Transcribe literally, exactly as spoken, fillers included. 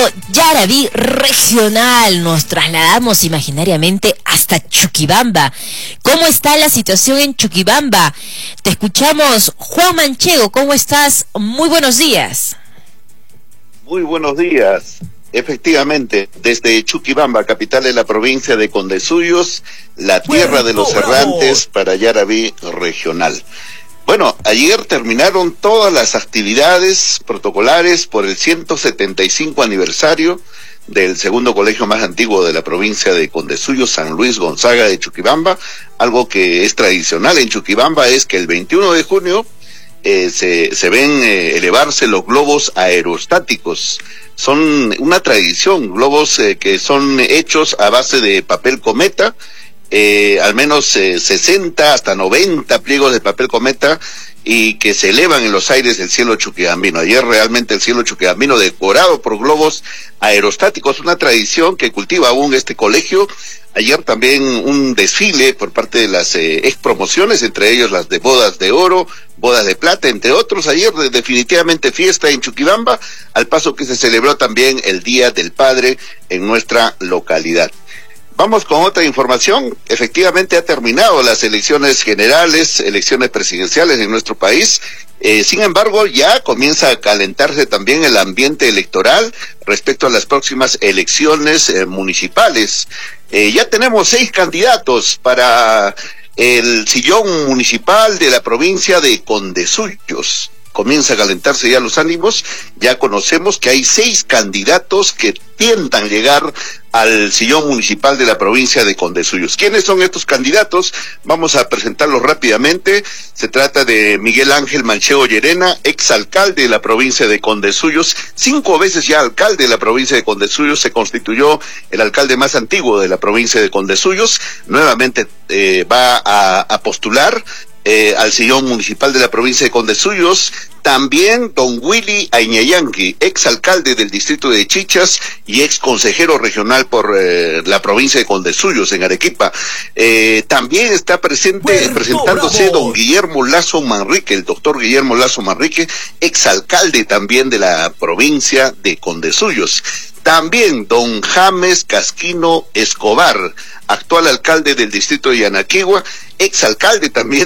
Yaraví regional. Nos trasladamos imaginariamente hasta Chuquibamba. ¿Cómo está la situación en Chuquibamba? Te escuchamos, Juan Manchego. ¿Cómo estás? Muy buenos días. Muy buenos días. Efectivamente, desde Chuquibamba, capital de la provincia de Condesuyos, la tierra de los errantes para Yaraví regional. Bueno, ayer terminaron todas las actividades protocolares por el ciento setenta y cinco aniversario del segundo colegio más antiguo de la provincia de Condesuyos, San Luis Gonzaga de Chuquibamba. Algo que es tradicional en Chuquibamba es que el veintiuno de junio eh, se, se ven eh, elevarse los globos aerostáticos. Son una tradición, globos eh, que son hechos a base de papel cometa, eh, al menos eh, sesenta hasta noventa pliegos de papel cometa, y que se elevan en los aires del cielo chuquibambino. Ayer realmente el cielo chuquibambino decorado por globos aerostáticos, una tradición que cultiva aún este colegio. Ayer también un desfile por parte de las eh, ex promociones, entre ellos las de bodas de oro, bodas de plata, entre otros. Ayer de, definitivamente fiesta en Chuquibamba, al paso que se celebró también el Día del Padre en nuestra localidad. Vamos con otra información. Efectivamente ha terminado las elecciones generales, elecciones presidenciales en nuestro país. Eh, sin embargo, ya comienza a calentarse también el ambiente electoral respecto a las próximas elecciones eh, municipales. Eh, ya tenemos seis candidatos para el sillón municipal de la provincia de Condesuyos. Comienza a calentarse ya los ánimos. Ya conocemos que hay seis candidatos que tientan llegar al sillón municipal de la provincia de Condesuyos. ¿Quiénes son estos candidatos? Vamos a presentarlos rápidamente. Se trata de Miguel Ángel Manchego Llerena, exalcalde de la provincia de Condesuyos, cinco veces ya alcalde de la provincia de Condesuyos. Se constituyó el alcalde más antiguo de la provincia de Condesuyos. Nuevamente eh, va a, a postular Eh, al sillón municipal de la provincia de Condesuyos. También don Willy Añayanqui, ex alcalde del distrito de Chichas y ex consejero regional por eh, la provincia de Condesuyos en Arequipa. Eh, también está presente, Puerto presentándose Bravo. Don Guillermo Lazo Manrique, el doctor Guillermo Lazo Manrique, ex alcalde también de la provincia de Condesuyos. También don James Casquino Escobar, actual alcalde del distrito de Yanaquigua, ex alcalde también